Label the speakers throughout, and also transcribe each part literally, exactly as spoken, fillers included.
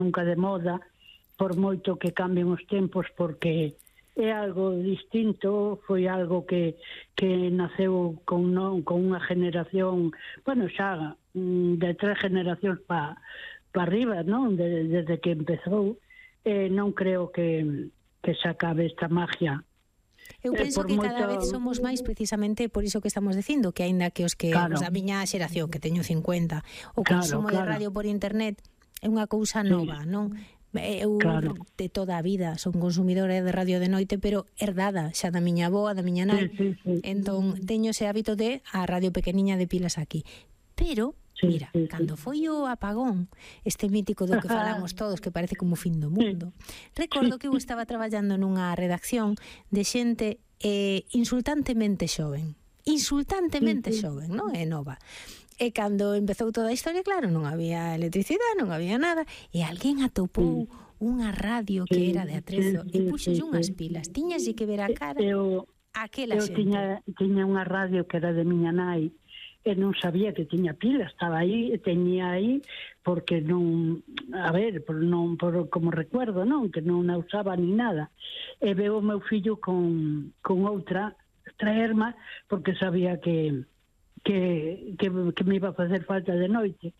Speaker 1: nunca de moda, por moito que cambien os tempos, porque é algo distinto, foi algo que, que naceu con, non, con unha generación, bueno, xa de tres generacións para pa arriba, non? De, desde que empezou, eh, non creo que, que se acabe esta magia.
Speaker 2: Eu penso
Speaker 1: eh,
Speaker 2: que
Speaker 1: moito...
Speaker 2: cada vez somos máis precisamente por iso que estamos dicindo, que aínda que os que
Speaker 1: claro.
Speaker 2: os da miña xeración, que teño cincuenta, o
Speaker 1: claro,
Speaker 2: consumo
Speaker 1: claro.
Speaker 2: de radio por internet é unha cousa nova, sí. non? Eu claro. de toda a vida son consumidora de radio de noite, pero herdada xa da miña avoa, da miña nai.
Speaker 1: Sí, sí, sí.
Speaker 2: Entón teño ese hábito de a radio pequeniña de pilas aquí. Pero sí, mira, sí, sí. cando foi o apagón, este mítico do que falamos todos, que parece como o fin do mundo, sí. recordo que eu estaba traballando nunha redacción de xente eh, insultantemente xoven. Insultantemente sí, sí. xoven, non é nova. E cando empezou toda a historia, claro, non había electricidade, non había nada, e alguén atopou sí. unha radio que era de atrezo sí, sí, e puxolle sí, unhas pilas. Tiñaslle que ver a cara eu, aquela
Speaker 1: eu
Speaker 2: xente.
Speaker 1: Tiña, tiña unha radio que era de miña nai, e non sabía que tiña pilas, estaba aí, e teñía aí, porque non, a ver, por, non, por, como recuerdo, non, que non a usaba ni nada. E veo o meu fillo con, con outra, traerma, porque sabía que... Que, que, que me iba a facer falta de noite.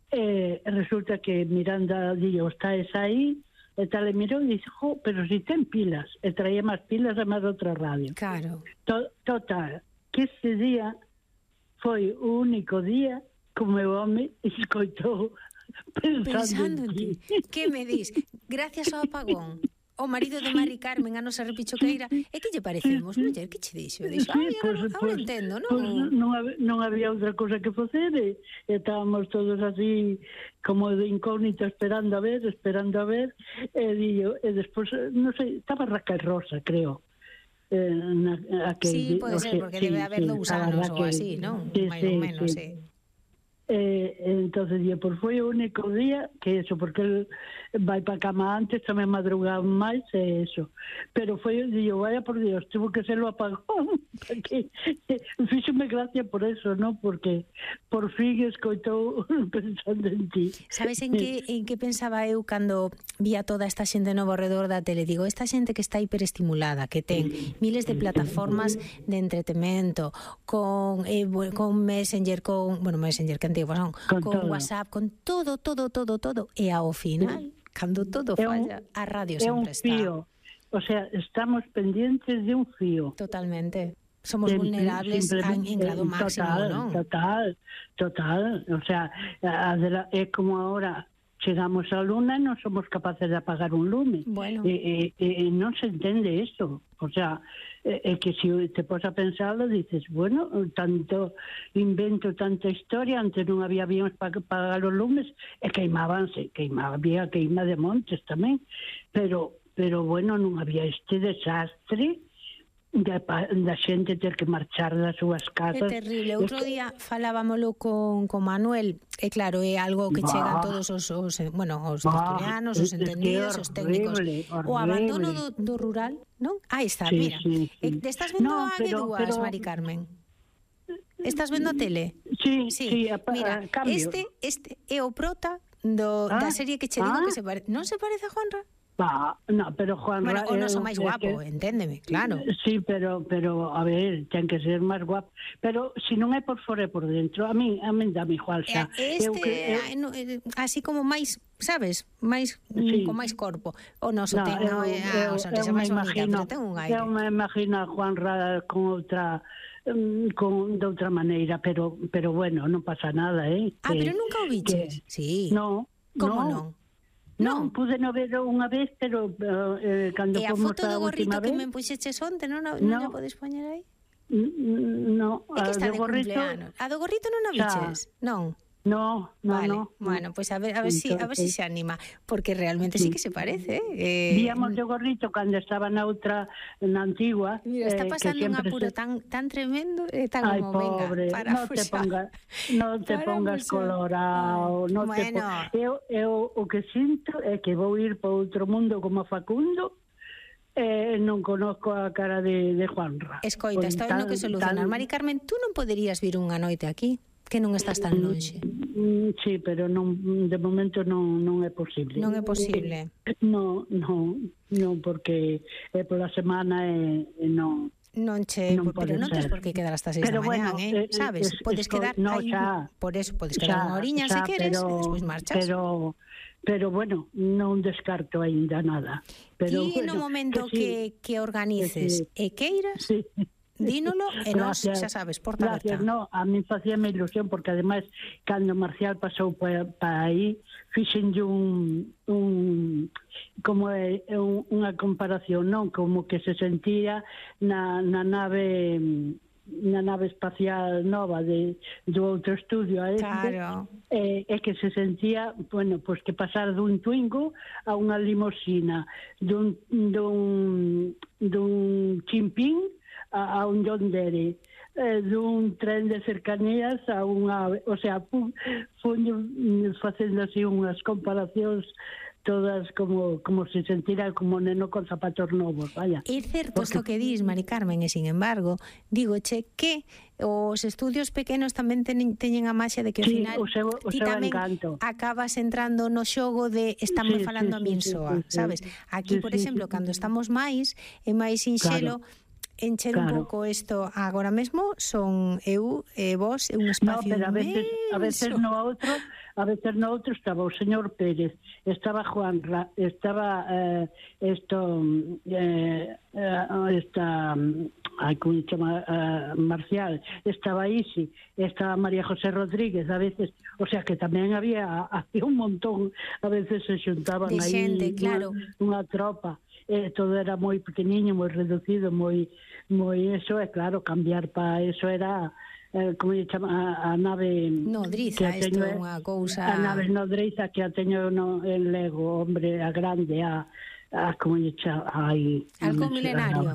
Speaker 1: E resulta que Miranda digo, está esa aí, e tal, e mirou e dice, jo, pero si ten pilas, e traía máis pilas a máis outra radio.
Speaker 2: Claro.
Speaker 1: To, total, que ese día foi o único día que o meu home escoitou pensando,
Speaker 2: pensando en ti. Que me dis? Gracias ao apagón. O marido de Mari Carmen, a nosa repichoqueira, e que lle parecemos, muller? Que che dixo? Dixo, ai, agora,
Speaker 1: pues,
Speaker 2: agora
Speaker 1: pues,
Speaker 2: entendo, non?
Speaker 1: Pues, non, non había outra cosa que facer, e, e estábamos todos así, como de incógnito, esperando a ver, esperando a ver, e digo, e despois, non sei, estaba Raca e Rosa, creo. Eh, na, aquel,
Speaker 2: sí, pode ser,
Speaker 1: sea,
Speaker 2: porque sí, debe haber sí, dous anos ou así, non?
Speaker 1: Sí,
Speaker 2: máis
Speaker 1: sí,
Speaker 2: ou menos, sí. sí.
Speaker 1: Eh, entonces día, pues foi o único día que eso, porque el vai para cama antes, tamén madrugaba máis e eso, pero foi, digo, vaya por Dios, tuvo que ser o apagón, porque fíxome gracia por eso, ¿no? Porque por fin escoitou pensando en ti.
Speaker 2: Sabes en que, en que pensaba eu cando vía toda esta xente novo ao redor da tele? Digo, esta xente que está hiperestimulada, que ten miles de plataformas de entretemento, con, eh, con Messenger, con, bueno, Messenger, que antigo son, con, con WhatsApp, con todo, todo, todo, todo, e ao final, cando todo falla, a radio sempre está.
Speaker 1: É un fío, o sea, estamos pendientes de un fío.
Speaker 2: Totalmente. Somos de, vulnerables en, en grado máximo,
Speaker 1: total,
Speaker 2: ¿no?
Speaker 1: Total, total, o sea, é como ahora chegamos á luna e non somos capaces de apagar un lume.
Speaker 2: Bueno.
Speaker 1: E, e, e non se entende isto. O sea, é que se te pos a pensarlo, dices, bueno, tanto invento, tanta historia, antes non había avións para apagar os lumes, e queimábanse, queimaba, había queima de montes tamén, pero, pero bueno, non había este desastre da, da xente ter que marchar das súas casas.
Speaker 2: É terrible. Outro es que... día falábamolo con, con Manuel, e claro, é algo que bah. chegan todos os, os bueno, os tertulianos, os entendidos, os técnicos. Horrible, horrible. O abandono do, do rural, non? Aí está,
Speaker 1: sí,
Speaker 2: mira.
Speaker 1: Sí, sí.
Speaker 2: Eh, estás vendo
Speaker 1: no,
Speaker 2: a
Speaker 1: pero,
Speaker 2: Guedúas,
Speaker 1: pero...
Speaker 2: Mari Carmen? Estás vendo a tele?
Speaker 1: Sí,
Speaker 2: sí.
Speaker 1: sí, a,
Speaker 2: mira,
Speaker 1: a cambio.
Speaker 2: Este, este é o prota do, ah, da serie que che digo ah, que se pare... non se parece a Juanra?
Speaker 1: Pa, no, pero Juan
Speaker 2: bueno, o non son máis
Speaker 1: eh,
Speaker 2: guapo,
Speaker 1: que,
Speaker 2: enténdeme, claro.
Speaker 1: Sí, pero, pero a ver, ten que ser máis guapo. Pero se si non é por fora e por dentro, a mí, a mí dame igual xa.
Speaker 2: Este, eu que, eu... no, así como máis, sabes, máis sí. con máis corpo. O noso no, ten eu, a, eu, a sonrisa máis bonita, pero ten un aire.
Speaker 1: Eu me imagino a Juan Ra con outra con de outra maneira, pero pero bueno, non pasa nada, eh.
Speaker 2: Ah, que, pero nunca o viches?
Speaker 1: Que,
Speaker 2: sí.
Speaker 1: No,
Speaker 2: como
Speaker 1: no?
Speaker 2: non?
Speaker 1: Non, pude no ver unha vez, pero eh, cando
Speaker 2: e a
Speaker 1: fomos
Speaker 2: foto do gorrito
Speaker 1: vez,
Speaker 2: que me puxeches onte, non, non, non a podes poñer aí?
Speaker 1: No,
Speaker 2: é que está de
Speaker 1: gorrito,
Speaker 2: cumpleanos. A do gorrito non a viches? Non.
Speaker 1: No, no,
Speaker 2: vale.
Speaker 1: no.
Speaker 2: Bueno, pues a ver, a ver Entonces, si a ver si se anima, porque realmente sí, sí que se parece, eh.
Speaker 1: Víamos de gorrito cando estaba na outra na antigua.
Speaker 2: Mira, está pasando eh, un apuro se... tan tan tremendo, eh, tan
Speaker 1: Ay,
Speaker 2: como
Speaker 1: pobre,
Speaker 2: venga, para
Speaker 1: no te pongas, no te pongas colorado, no
Speaker 2: bueno.
Speaker 1: te eu, eu o que sinto é que vou ir para outro mundo como Facundo. Eh, non conozco a cara de, de Juanra.
Speaker 2: Escoita, está no que solucionar. Tan... Mari Carmen, tú non poderías vir unha noite aquí? Que non estás tan lonxe.
Speaker 1: Sí, pero non, de momento non, non é posible.
Speaker 2: Non é posible.
Speaker 1: Non, non, non, porque é pola semana e, e non...
Speaker 2: Non che,
Speaker 1: non
Speaker 2: pero non tens por que quedar hasta seis da mañán,
Speaker 1: bueno,
Speaker 2: eh, sabes?
Speaker 1: Es,
Speaker 2: podes
Speaker 1: es,
Speaker 2: quedar
Speaker 1: no,
Speaker 2: aí,
Speaker 1: xa,
Speaker 2: por eso podes quedar unha oriña se queres,
Speaker 1: pero,
Speaker 2: e despois marchas.
Speaker 1: Pero pero bueno, non descarto aínda nada. Pero
Speaker 2: ti
Speaker 1: bueno,
Speaker 2: no momento que,
Speaker 1: que,
Speaker 2: que organices que sí, e queiras, sí, dínolo e nós, xa sabes, porta aberta.
Speaker 1: Gracias, no, a mí facíame ilusión porque ademais cando Marcial pasou para pa aí fixenlle un, un como é un, unha comparación, non? Como que se sentía na, na nave na nave espacial nova de, do outro estudio a este,
Speaker 2: claro.
Speaker 1: e, e que se sentía, bueno, pois que pasar dun Twingo a unha limosina, dun, dun, dun chimpín a, a un John Deere, eh, dun tren de cercanías a unha, o sea, fu, fu facendo así unhas comparacións todas como como se sentira como neno con zapatos novos, vaya.
Speaker 2: É certo isto que dis, Mari Carmen, e sin embargo, digoche que os estudios pequenos tamén teñen, teñen a maxia de que ao
Speaker 1: sí,
Speaker 2: final
Speaker 1: o seu, o
Speaker 2: ti
Speaker 1: seu
Speaker 2: tamén
Speaker 1: encanto.
Speaker 2: Acabas entrando no xogo de estamos
Speaker 1: sí,
Speaker 2: falando
Speaker 1: sí,
Speaker 2: a min
Speaker 1: sí,
Speaker 2: soa,
Speaker 1: sí, sí,
Speaker 2: sabes? Aquí,
Speaker 1: sí,
Speaker 2: por
Speaker 1: sí,
Speaker 2: exemplo,
Speaker 1: sí,
Speaker 2: cando
Speaker 1: sí.
Speaker 2: estamos máis, é máis sinxelo, claro. encher claro. un pouco isto agora mesmo son eu e vos é un espacio
Speaker 1: no, pero a veces,
Speaker 2: inmenso.
Speaker 1: a veces no outro a veces no outro estaba o señor Pérez, estaba Juanra, estaba eh, esto eh, esta ay, como se chama uh, Marcial, estaba Isi, estaba María José Rodríguez, a veces, o sea que tamén había, había un montón, a veces se xuntaban
Speaker 2: de
Speaker 1: aí
Speaker 2: xente, claro.
Speaker 1: unha tropa, eh, todo era moi pequeniño, moi reducido, moi moi eso, é claro, cambiar para eso era eh, como se chama a, a nave
Speaker 2: nodriza, isto é unha cousa,
Speaker 1: a nave nodriza que a teño no, en Lego, hombre, a grande, a, a como se chama, ai,
Speaker 2: halcón milenario.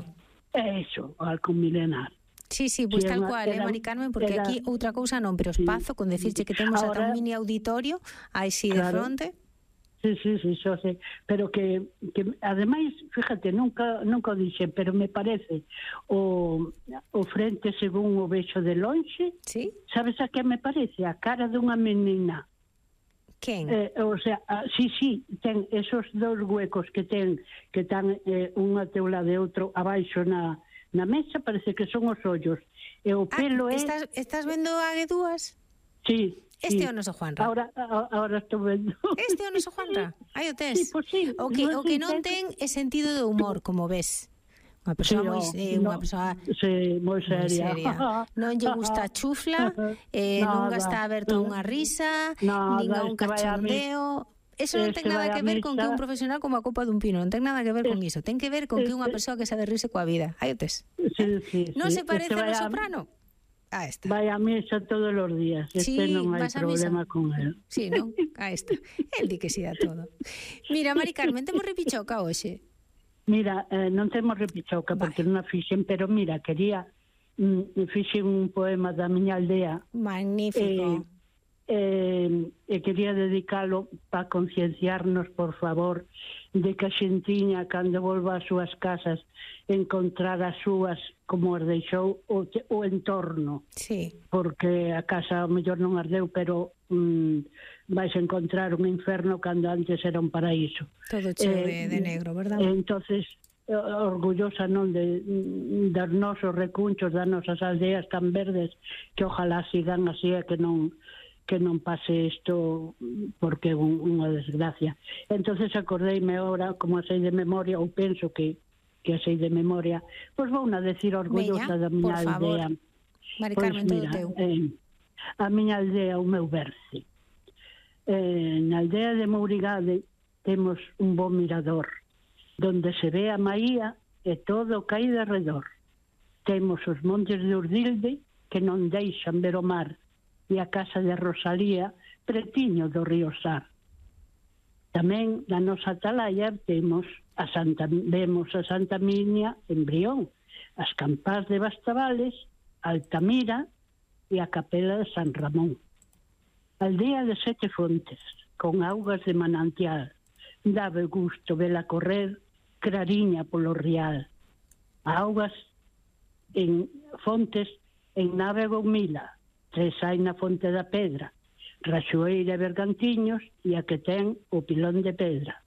Speaker 1: Eso, halcón milenario.
Speaker 2: Sí, sí, pois pues
Speaker 1: sí,
Speaker 2: tal cual, eh, Mari Carmen, porque era, aquí outra cousa non, pero espazo, sí, con decirche que temos ahora, ata un mini auditorio aí si claro, de fronte.
Speaker 1: Sí, sí, sí, xo sei, pero que, que ademais, fíjate, nunca nunca o dixen, pero me parece o, o frente según o vexo de lonxe,
Speaker 2: sí?
Speaker 1: Sabes a que me parece? A cara dunha menina.
Speaker 2: Quen?
Speaker 1: Eh, o sea, a, sí, sí, ten esos dos huecos que ten, que están eh, un a teu lado e outro abaixo na, na mesa, parece que son os ollos. E o pelo
Speaker 2: ah,
Speaker 1: é...
Speaker 2: Estás, estás vendo a dúas?
Speaker 1: Sí.
Speaker 2: Este
Speaker 1: sí.
Speaker 2: é o noso Juanra.
Speaker 1: Ahora, ahora estou vendo.
Speaker 2: Este é o noso Juanra. Aí o tes.
Speaker 1: Sí, pues sí.
Speaker 2: O que,
Speaker 1: no,
Speaker 2: o que
Speaker 1: sí,
Speaker 2: non ten é sentido de humor, como ves. Unha persoa sí, moi eh,
Speaker 1: no,
Speaker 2: unha persoa
Speaker 1: sí, moi seria.
Speaker 2: seria. Non lle gusta a chufla, eh, non está aberto a unha risa,
Speaker 1: nada,
Speaker 2: nin a un cachondeo. Eso non ten nada que ver con que un profesional como a copa dun pino, non ten nada que ver con iso. Ten que ver con que unha persoa que sabe rirse coa vida. Aí o tes.
Speaker 1: Sí, sí,
Speaker 2: non
Speaker 1: sí.
Speaker 2: se parece a no soprano? Ah, está.
Speaker 1: Vai a misa todos os días. Este
Speaker 2: sí,
Speaker 1: non hai problema con él.
Speaker 2: Sí, non? Ah, está. El di que si da todo. Mira, Mari Carmen, temos repichouca hoxe?
Speaker 1: Mira, eh, non temos repichouca porque non a fixen, pero mira, quería mm, fixen un poema da miña aldea.
Speaker 2: Magnífico.
Speaker 1: Eh, eh, e quería dedicalo para concienciarnos, por favor, de que a xentiña cando volva ás súas casas encontrar as súas como as deixou o, o entorno,
Speaker 2: sí,
Speaker 1: porque a casa ao mellor non ardeu, pero mm, vais a encontrar un inferno cando antes era un paraíso,
Speaker 2: todo cheo eh, de, de negro, verdad?
Speaker 1: Entonces orgullosa non de dos nosos recunchos, das nosas aldeas tan verdes, que ojalá sigan así e que non que non pase isto porque é un, unha desgracia. Entonces acordeime ahora, como a sei de memoria, ou penso que que a sei de memoria, pois vou a decir orgullosa
Speaker 2: Veña,
Speaker 1: da miña aldea.
Speaker 2: Mari Carmen,
Speaker 1: pois,
Speaker 2: todo teu.
Speaker 1: Eh, a miña aldea, o meu verse. Eh, na aldea de Mourigade temos un bo mirador, donde se ve a Maía e todo o caí de redor. Temos os montes de Urdilde, que non deixan ver o mar, e a casa de Rosalía, pretiño do río Sar. Tamén na nosa atalaya temos a Santa, vemos a Santa Miña en Brión, as campás de Bastavales, Altamira e a capela de San Ramón. Aldea de Sete Fontes, con augas de manantial, dave gusto vela correr clariña polo rial. Augas en fontes en nave Gomila, tres hai na Fonte da Pedra, Raxoeira e Bergantiños, e a que ten o Pilón de Pedra.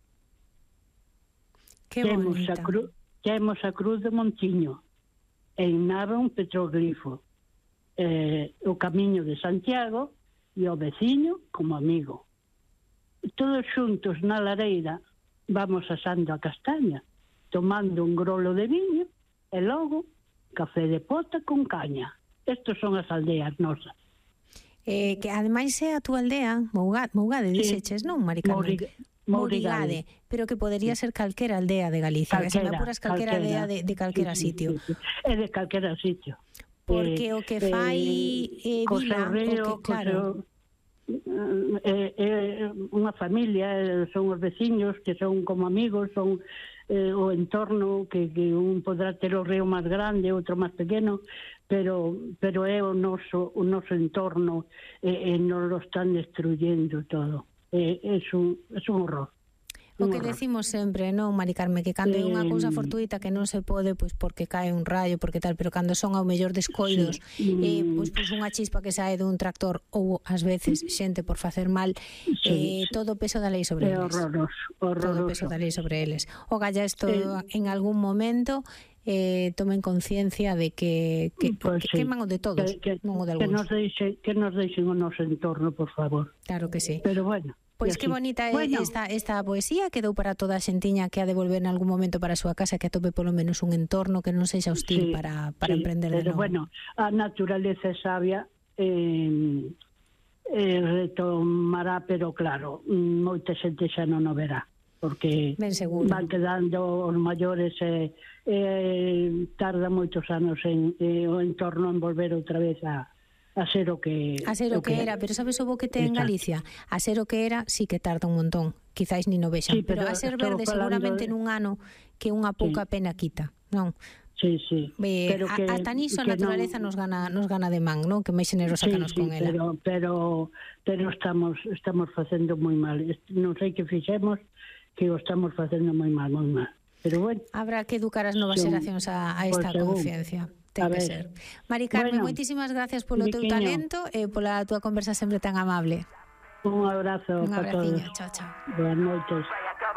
Speaker 2: Que
Speaker 1: temos
Speaker 2: bonita.
Speaker 1: A cru, temos a Cruz de Montiño, e en nave un petroglifo, eh, o Camiño de Santiago e o veciño como amigo. Todos xuntos na lareira vamos asando a castaña, tomando un grolo de viño e logo café de pota con caña. Estos son as aldeas nosas.
Speaker 2: Eh, que ademais é a túa aldea, Mougade, Mougade sí. Dixeches, non, Mari Carmen?
Speaker 1: Mouriga,
Speaker 2: Mourigade, pero que podería ser calquera aldea de Galicia, calquera, que se me apuras calquera, calquera aldea de, de calquera sí, sitio.
Speaker 1: Sí, sí, sí. É de calquera sitio.
Speaker 2: Porque eh, o que fai eh, Vila,
Speaker 1: río,
Speaker 2: o que, claro...
Speaker 1: É, é unha familia, son os veciños que son como amigos, son eh, o entorno que, que un podrá ter o río máis grande, outro máis pequeno, pero pero é o noso o noso entorno e, e nos lo están destruyendo todo. É, é, un, é un horror.
Speaker 2: O que decimos sempre, non, Mari Carmen, que cando é unha cousa fortuita que non se pode, pois porque cae un rayo, porque tal, pero cando son ao mellor descoidos, sí. eh, pois, pois unha chispa que sae dun tractor ou ás veces xente por facer mal, sí, eh, todo o peso da lei sobre
Speaker 1: é
Speaker 2: eles.
Speaker 1: Horroroso, horroroso.
Speaker 2: Todo o peso da lei sobre eles. O galla isto
Speaker 1: sí.
Speaker 2: En algún momento eh, tomen conciencia de que, que, pues que sí. Queman o de todos,
Speaker 1: que, que,
Speaker 2: non o de
Speaker 1: algúns. Que
Speaker 2: algúns.
Speaker 1: nos, deixe, que nos deixen o noso entorno, por favor.
Speaker 2: Claro que sí.
Speaker 1: Pero bueno.
Speaker 2: Pois que bonita é bueno. esta, esta poesía, quedou para toda a xentiña que ha de volver en algún momento para a súa casa, que atope polo menos un entorno que non sexa hostil sí, para, para sí, emprender de novo.
Speaker 1: Pero bueno, a naturaleza é sabia, eh, eh, retomará, pero claro, moita xente xa non o verá, porque van quedando os maiores e eh, eh, tarda moitos anos en eh, o entorno en volver outra vez a a ser o que
Speaker 2: a ser o, o que, que era, pero sabes o bo que ten en Galicia? A ser o que era, sí que tarda un montón, quizáis ni no vexan, sí, pero, pero a ser verde seguramente de... nun ano que unha pouca sí. pena quita, non?
Speaker 1: Sí, sí.
Speaker 2: Eh, pero que, ata niso a naturaleza non... nos gana nos gana de man, non? Que máis generosa
Speaker 1: sí,
Speaker 2: que nos
Speaker 1: sí,
Speaker 2: con ela.
Speaker 1: Pero pero pero estamos estamos facendo moi mal. Non sei que fixemos, que o estamos facendo moi mal, moi mal. Pero bueno,
Speaker 2: habrá que educar as novas sí. xeracións a, a esta pues conciencia. Ten que ser. Mari Carmen, bueno, moitísimas gracias polo teu talento e pola túa conversa sempre tan amable.
Speaker 1: Un abrazo
Speaker 2: para todos. Un abraciño, chao, chao.
Speaker 1: Boas noites.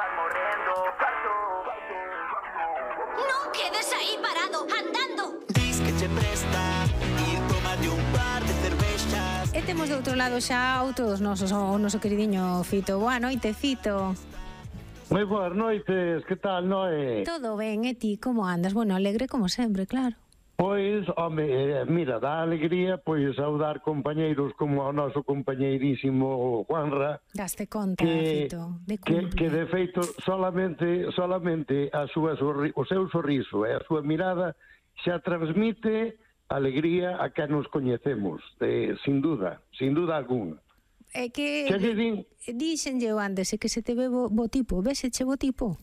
Speaker 3: Non quedes aí parado, andando. Dis que che presta ir tomate un par de cervexas.
Speaker 2: E temos de outro lado xa outro dos nosos, o noso queridiño Fito. Boa noite, Fito.
Speaker 4: Moi boas noites, que tal, Noé?
Speaker 2: Todo ben, e ti, como andas? Bueno, alegre como sempre, claro.
Speaker 4: Pois, home, mira, dá alegría pois saudar compañeiros como o noso compañeirísimo Juanra.
Speaker 2: Daste conta,
Speaker 4: que,
Speaker 2: Fito, de
Speaker 4: que, que de feito solamente solamente a súa sorri, o seu sorriso e a súa mirada xa transmite alegría a que nos coñecemos, de, sin duda, sin duda alguna.
Speaker 2: É que díxenlle antes que se te ve bo, bo tipo, véseche bo tipo?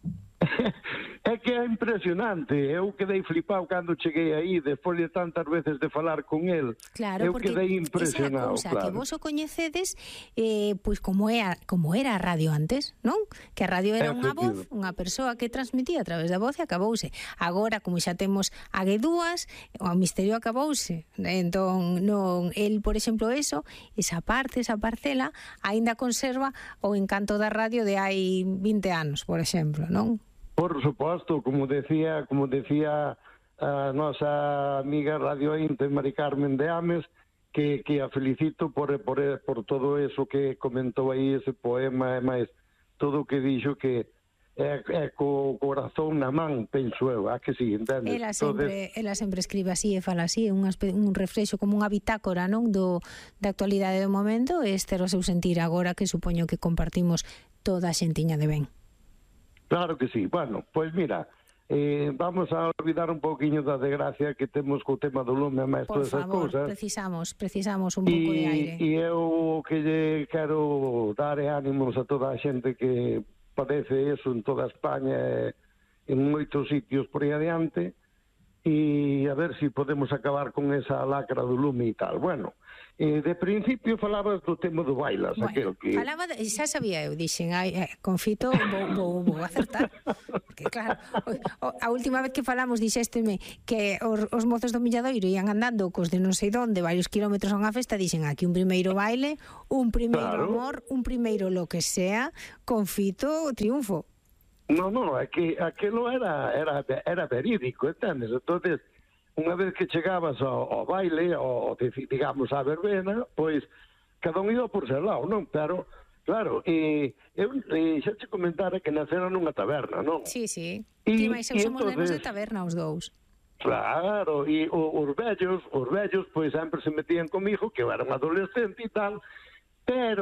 Speaker 4: É que é impresionante. Eu quedei flipado cando cheguei aí, despois de tantas veces de falar con el.
Speaker 2: Claro,
Speaker 4: eu
Speaker 2: porque
Speaker 4: quedei impresionado,
Speaker 2: esa cousa
Speaker 4: claro.
Speaker 2: Que vos o coñecedes, eh, pois como é a, como era a radio antes, non? Que a radio era unha voz, unha persoa que transmitía a través da voz e acabouse. Agora, como xa temos a G dúas, o misterio acabouse. Entón, non, el, por exemplo, eso, esa parte, esa parcela, aínda conserva o encanto da radio de hai vinte anos, por exemplo, non?
Speaker 4: Por suposto, como decía, como decía a nosa amiga radiointe Mari Carmen de Ames, que, que a felicito por, por, por todo eso que comentou aí, ese poema, e máis todo o que dixo, que é, é co corazón na man, penso eu, a que si, entendes?
Speaker 2: Ela sempre, Entonces... ela sempre escribe así e fala así, un, un reflexo como unha bitácora, non, do, da actualidade do momento, e este o seu sentir agora que supoño que compartimos toda a xentiña de ben.
Speaker 4: Claro que sí. Bueno, pois pues mira, eh, vamos a olvidar un pouquiño da desgracia que temos co tema do lume e máis todas esas cousas.
Speaker 2: Por favor, precisamos, precisamos un pouco de aire.
Speaker 4: E eu que lle quero dar ánimos a toda a xente que padece eso en toda España e en moitos sitios por aí adiante, e a ver se si podemos acabar con esa lacra do lume e tal. Bueno, Eh, de principio falabas do tema do bailas,
Speaker 2: bueno,
Speaker 4: aquel que...
Speaker 2: Falaba, de, xa sabía eu, dixen, ai, ai, con Fito vou, vou, vou acertar. Porque, claro, o, o, a última vez que falamos dixésteme que os, os mozos do Milladoiro ian andando cos de non sei donde, varios kilómetros a unha festa, dixen aquí un primeiro baile, un primeiro
Speaker 4: Claro.
Speaker 2: amor, un primeiro lo que sea, con Fito, triunfo.
Speaker 4: No, no, é que aquilo era, era, era verídico, entendes? Entonces, unha vez que chegabas ao, ao baile, ao, digamos, á verbena, pois, cada un iba por ser lado, non? Pero, claro, e, eu e, xa te comentara que naceron nunha taberna, non?
Speaker 2: Sí, sí.
Speaker 4: E-
Speaker 2: Ti máis eu
Speaker 4: e
Speaker 2: somos nenos de
Speaker 4: entonces-
Speaker 2: taberna os dous.
Speaker 4: Claro, e o, os vellos, os vellos, pois sempre se metían comigo, que eu era un adolescente e tal, pero